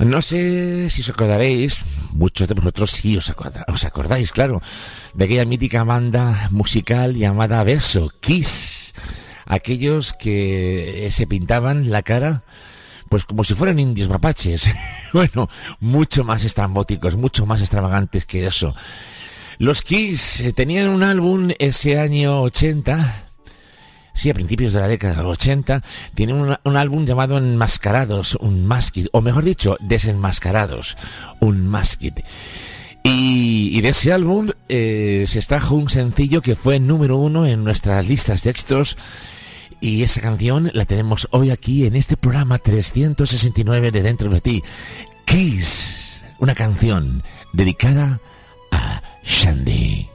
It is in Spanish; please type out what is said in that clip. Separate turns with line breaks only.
No sé si os acordaréis, muchos de vosotros sí os acordáis, claro, de aquella mítica banda musical llamada Verso, Kiss. Aquellos que se pintaban la cara pues como si fueran indios mapaches. Bueno, mucho más estrambóticos, mucho más extravagantes que eso. Los Kiss tenían un álbum ese año 80, sí, a principios de la década del 80, tienen un álbum llamado Enmascarados, Unmasked, o mejor dicho, Desenmascarados, Unmasked. Y de ese álbum se extrajo un sencillo que fue número 1 en nuestras listas de éxitos. Y esa canción la tenemos hoy aquí en este programa 369 de Dentro de Ti. Kiss, una canción dedicada a Shandy.